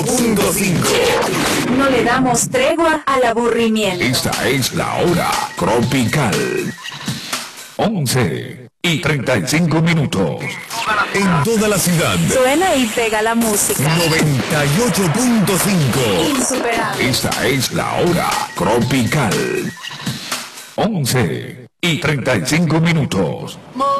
No le damos tregua al aburrimiento. Esta es la hora tropical. 11:35. En toda la ciudad. Suena y pega la música. 98.5. Insuperable. Esta es la hora tropical. 11:35.